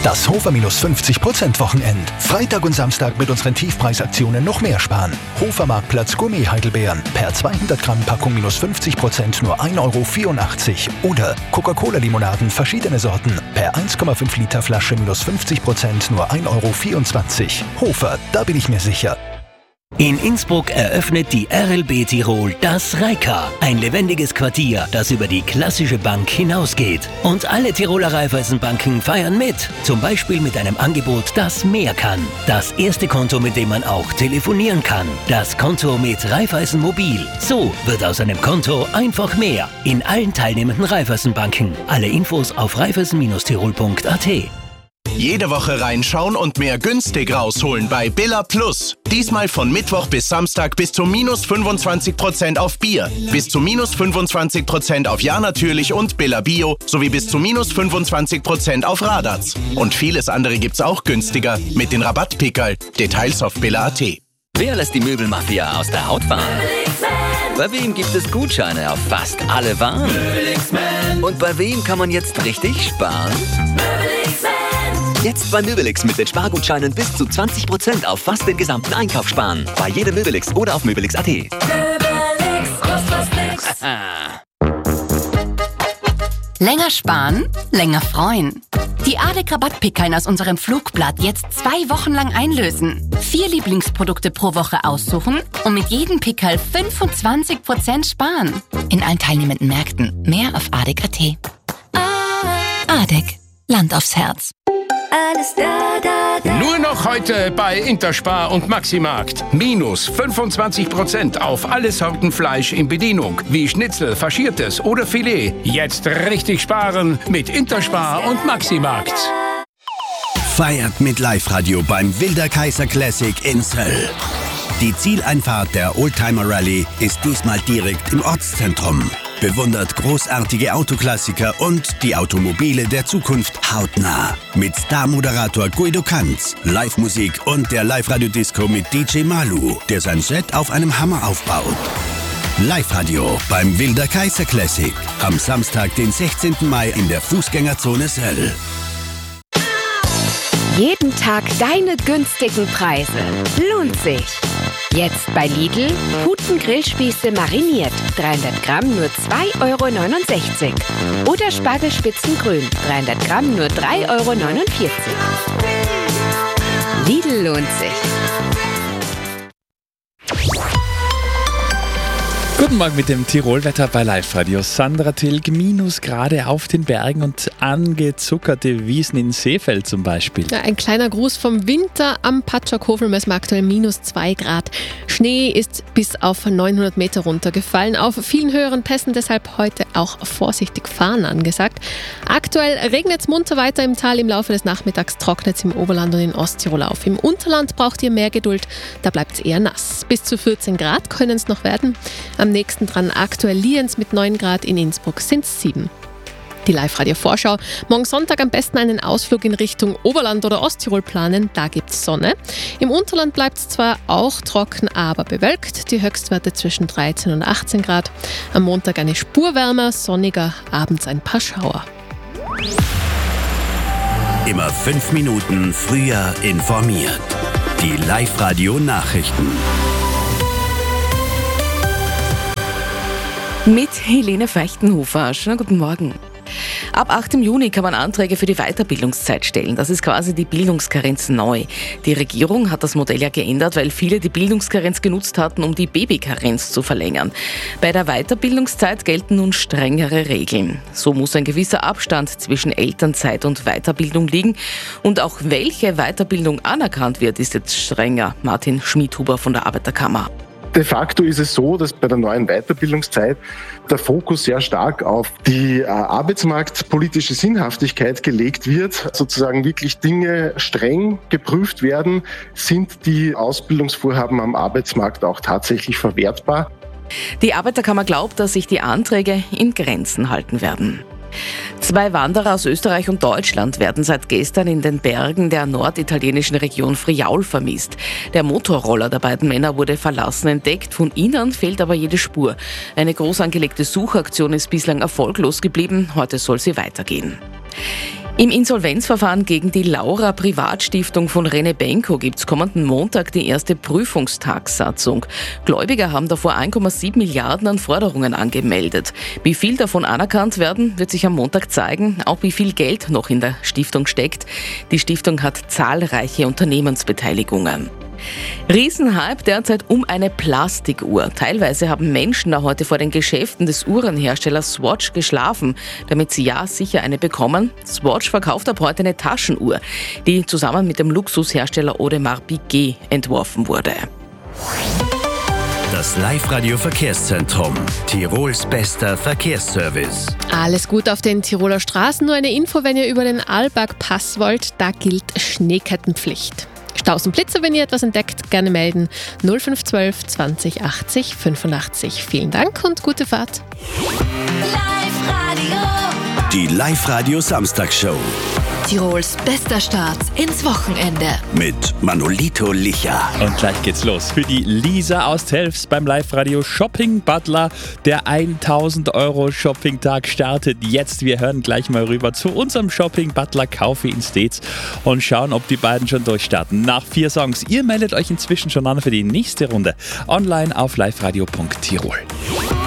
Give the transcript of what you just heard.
Das Hofer minus 50% Wochenend. Freitag und Samstag mit unseren Tiefpreisaktionen noch mehr sparen. Hofer Marktplatz Gourmet Heidelbeeren. Per 200 Gramm Packung minus 50% nur 1,84 € Oder Coca-Cola-Limonaden verschiedene Sorten. Per 1,5 Liter Flasche minus 50% nur 1,24 €. Hofer, da bin ich mir sicher. In Innsbruck eröffnet die RLB Tirol das Reika, ein lebendiges Quartier, das über die klassische Bank hinausgeht. Und alle Tiroler Raiffeisenbanken feiern mit, zum Beispiel mit einem Angebot, das mehr kann. Das erste Konto, mit dem man auch telefonieren kann. Das Konto mit Raiffeisen Mobil. So wird aus einem Konto einfach mehr. In allen teilnehmenden Raiffeisenbanken. Alle Infos auf raiffeisen-tirol.at. Jede Woche reinschauen und mehr günstig rausholen bei Billa Plus. Diesmal von Mittwoch bis Samstag bis zu minus 25% auf Bier, bis zu minus 25% auf Ja natürlich und Billa Bio sowie bis zu minus 25% auf Radatz. Und vieles andere gibt's auch günstiger mit den Rabattpickerl. Details auf billa.at. Wer lässt die Möbelmafia aus der Haut fahren? Bei wem gibt es Gutscheine auf fast alle Waren? Und bei wem kann man jetzt richtig sparen? Jetzt bei Möbelix mit den Spargutscheinen bis zu 20% auf fast den gesamten Einkauf sparen. Bei jedem Möbelix oder auf Möbelix.at. Länger sparen, länger freuen. Die ADEC-Rabattpickeln aus unserem Flugblatt jetzt 2 Wochen lang einlösen. 4 Lieblingsprodukte pro Woche aussuchen und mit jedem Pickel 25% sparen. In allen teilnehmenden Märkten. Mehr auf ADEC.at. ADEC. Land aufs Herz. Alles da. Nur noch heute bei Interspar und Maximarkt. Minus 25% auf alle Sorten Fleisch in Bedienung. Wie Schnitzel, Faschiertes oder Filet. Jetzt richtig sparen mit Interspar und Maximarkt. Feiert mit Live-Radio beim Wilder Kaiser Classic in Söll. Die Zieleinfahrt der Oldtimer Rallye ist diesmal direkt im Ortszentrum. Bewundert großartige Autoklassiker und die Automobile der Zukunft hautnah. Mit Star-Moderator Guido Kanz, Live-Musik und der Live-Radio-Disco mit DJ Malu, der sein Set auf einem Hammer aufbaut. Live-Radio beim Wilder Kaiser Classic. Am Samstag, den 16. Mai in der Fußgängerzone Söll. Jeden Tag deine günstigen Preise. Lohnt sich. Jetzt bei Lidl, Puten-Grillspieße mariniert, 300 Gramm nur 2,69 € Oder Spargelspitzen grün, 300 Gramm nur 3,49 €. Lidl lohnt sich. Guten Morgen mit dem Tirolwetter bei Live-Radio. Sandra Tilg, Minusgrade auf den Bergen und angezuckerte Wiesen in Seefeld zum Beispiel. Ja, ein kleiner Gruß vom Winter. Am Patschak-Hofer messen wir aktuell minus 2 Grad. Schnee ist bis auf 900 Meter runtergefallen. Auf vielen höheren Pässen deshalb heute auch vorsichtig fahren angesagt. Aktuell regnet es munter weiter im Tal. Im Laufe des Nachmittags trocknet es im Oberland und in Osttirol auf. Im Unterland braucht ihr mehr Geduld. Da bleibt es eher nass. Bis zu 14 Grad können es noch werden. Am nächsten dran aktuell Lienz mit 9 Grad, in Innsbruck sind es 7. Die Live-Radio-Vorschau. Morgen Sonntag am besten einen Ausflug in Richtung Oberland oder Osttirol planen. Da gibt's Sonne. Im Unterland bleibt es zwar auch trocken, aber bewölkt. Die Höchstwerte zwischen 13 und 18 Grad. Am Montag eine Spur wärmer, sonniger, abends ein paar Schauer. Immer 5 Minuten früher informiert. Die Live-Radio-Nachrichten. Mit Helene Feuchtenhofer. Schönen guten Morgen. Ab 8. Juni kann man Anträge für die Weiterbildungszeit stellen. Das ist quasi die Bildungskarenz neu. Die Regierung hat das Modell ja geändert, weil viele die Bildungskarenz genutzt hatten, um die Babykarenz zu verlängern. Bei der Weiterbildungszeit gelten nun strengere Regeln. So muss ein gewisser Abstand zwischen Elternzeit und Weiterbildung liegen. Und auch welche Weiterbildung anerkannt wird, ist jetzt strenger. Martin Schmidhuber von der Arbeiterkammer. De facto ist es so, dass bei der neuen Weiterbildungszeit der Fokus sehr stark auf die arbeitsmarktpolitische Sinnhaftigkeit gelegt wird. Sozusagen wirklich Dinge streng geprüft werden. Sind die Ausbildungsvorhaben am Arbeitsmarkt auch tatsächlich verwertbar? Die Arbeiterkammer glaubt, dass sich die Anträge in Grenzen halten werden. 2 Wanderer aus Österreich und Deutschland werden seit gestern in den Bergen der norditalienischen Region Friaul vermisst. Der Motorroller der beiden Männer wurde verlassen entdeckt, von ihnen fehlt aber jede Spur. Eine groß angelegte Suchaktion ist bislang erfolglos geblieben, heute soll sie weitergehen. Im Insolvenzverfahren gegen die Laura Privatstiftung von Rene Benko gibt es kommenden Montag die erste Prüfungstagsatzung. Gläubiger haben davor 1,7 Milliarden an Forderungen angemeldet. Wie viel davon anerkannt werden, wird sich am Montag zeigen, auch wie viel Geld noch in der Stiftung steckt. Die Stiftung hat zahlreiche Unternehmensbeteiligungen. Riesenhype derzeit um eine Plastikuhr. Teilweise haben Menschen da heute vor den Geschäften des Uhrenherstellers Swatch geschlafen, damit sie ja sicher eine bekommen. Swatch verkauft ab heute eine Taschenuhr, die zusammen mit dem Luxushersteller Audemars Piguet entworfen wurde. Das Live-Radio-Verkehrszentrum. Tirols bester Verkehrsservice. Alles gut auf den Tiroler Straßen. Nur eine Info, wenn ihr über den Arlberg-Pass wollt, da gilt Schneekettenpflicht. Staus und Blitzer, wenn ihr etwas entdeckt, gerne melden. 0512 20 80 85. Vielen Dank und gute Fahrt. Die Live-Radio Samstagshow. Tirols bester Start ins Wochenende. Mit Manolito Licha. Und gleich geht's los für die Lisa aus Telfs beim Live-Radio Shopping Butler. Der 1000 € Shopping-Tag startet jetzt. Wir hören gleich mal rüber zu unserem Shopping Butler Kaufe in Stets und schauen, ob die beiden schon durchstarten. Nach 4 Songs. Ihr meldet euch inzwischen schon an für die nächste Runde. Online auf liveradio.tirol.